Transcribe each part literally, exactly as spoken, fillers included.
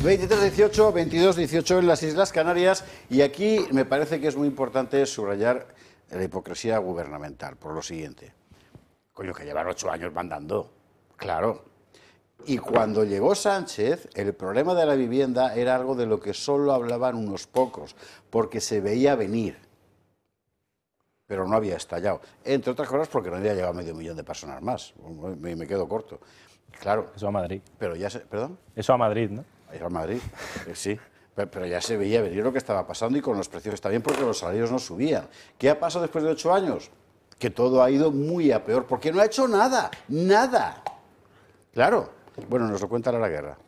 veintitrés dieciocho, veintidós dieciocho en las Islas Canarias, y aquí me parece que es muy importante subrayar la hipocresía gubernamental por lo siguiente. Coño, que llevan ocho años mandando, claro. Y cuando llegó Sánchez, el problema de la vivienda era algo de lo que solo hablaban unos pocos, porque se veía venir, pero no había estallado. Entre otras cosas porque no había llegado medio millón de personas más. Me, me quedo corto. Claro. Eso a Madrid. Pero ya se, ¿Perdón? Eso a Madrid, ¿no? Eso a Madrid, eh, sí. Pero, pero ya se veía venir lo que estaba pasando y con los precios también porque los salarios no subían. ¿Qué ha pasado después de ocho años? Que todo ha ido muy a peor, porque no ha hecho nada, nada. Claro. Bueno, nos lo cuenta Lara Guerra.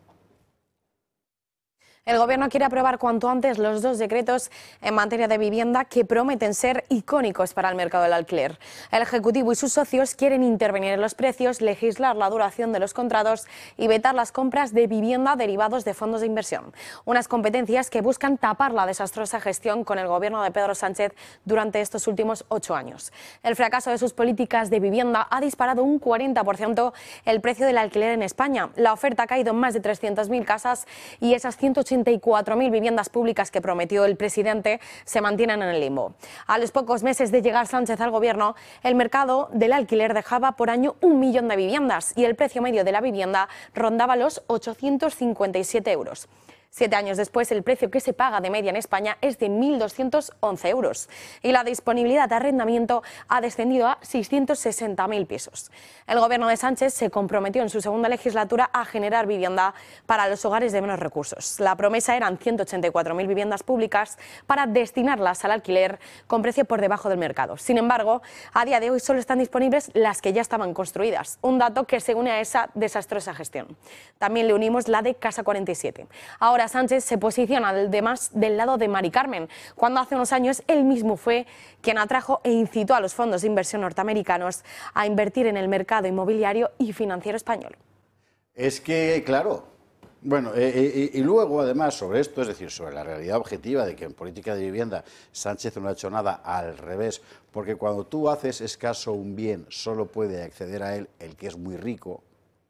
El Gobierno quiere aprobar cuanto antes los dos decretos en materia de vivienda que prometen ser icónicos para el mercado del alquiler. El Ejecutivo y sus socios quieren intervenir en los precios, legislar la duración de los contratos y vetar las compras de vivienda derivados de fondos de inversión. Unas competencias que buscan tapar la desastrosa gestión con el Gobierno de Pedro Sánchez durante estos últimos ocho años. El fracaso de sus políticas de vivienda ha disparado un cuarenta por ciento el precio del alquiler en España. La oferta ha caído en más de trescientas mil casas y esas ciento ochenta y cuatro mil viviendas públicas que prometió el presidente se mantienen en el limbo. A los pocos meses de llegar Sánchez al gobierno, el mercado del alquiler dejaba por año un millón de viviendas y el precio medio de la vivienda rondaba los ochocientos cincuenta y siete euros. Siete años después, el precio que se paga de media en España es de mil doscientos once euros y la disponibilidad de arrendamiento ha descendido a seiscientos sesenta mil pisos. El Gobierno de Sánchez se comprometió en su segunda legislatura a generar vivienda para los hogares de menos recursos. La promesa eran ciento ochenta y cuatro mil viviendas públicas para destinarlas al alquiler con precio por debajo del mercado. Sin embargo, a día de hoy solo están disponibles las que ya estaban construidas, un dato que se une a esa desastrosa gestión. También le unimos la de Casa cuarenta y siete. Ahora Sánchez se posiciona además del lado de Mari Carmen, cuando hace unos años él mismo fue quien atrajo e incitó a los fondos de inversión norteamericanos a invertir en el mercado inmobiliario y financiero español. Es que, claro, bueno, eh, eh, y luego además sobre esto, es decir, sobre la realidad objetiva de que en política de vivienda Sánchez no ha hecho nada, al revés, porque cuando tú haces escaso un bien, solo puede acceder a él el que es muy rico.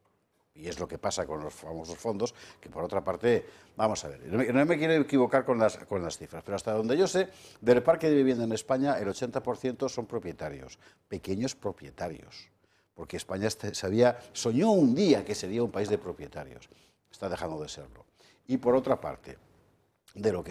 Y es lo que pasa con los famosos fondos, que por otra parte, vamos a ver, no me quiero equivocar con las, con las cifras, pero hasta donde yo sé, del parque de vivienda en España, el ochenta por ciento son propietarios, pequeños propietarios, porque España sabía, soñó un día que sería un país de propietarios, está dejando de serlo. Y por otra parte, de lo que